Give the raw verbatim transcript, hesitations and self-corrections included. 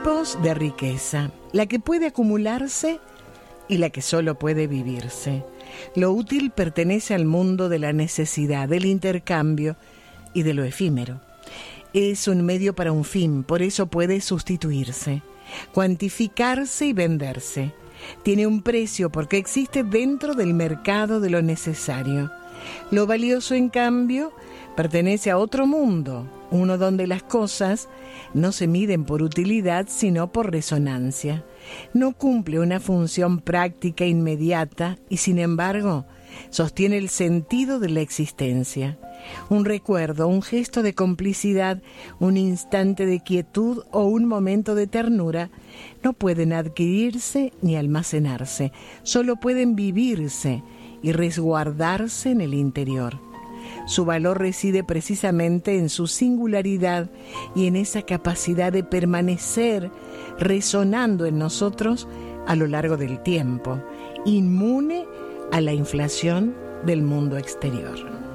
tipos de riqueza: la que puede acumularse y la que solo puede vivirse. Lo útil pertenece al mundo de la necesidad, del intercambio y de lo efímero. Es un medio para un fin, por eso puede sustituirse, cuantificarse y venderse. Tiene un precio porque existe dentro del mercado de lo necesario. Lo valioso, en cambio, pertenece a otro mundo, uno donde las cosas no se miden por utilidad, sino por resonancia. No cumple una función práctica inmediata y, sin embargo, sostiene el sentido de la existencia. Un recuerdo, un gesto de complicidad, un instante de quietud o un momento de ternura no pueden adquirirse ni almacenarse, solo pueden vivirse y resguardarse en el interior. Su valor reside precisamente en su singularidad y en esa capacidad de permanecer resonando en nosotros a lo largo del tiempo, inmune a la inflación del mundo exterior.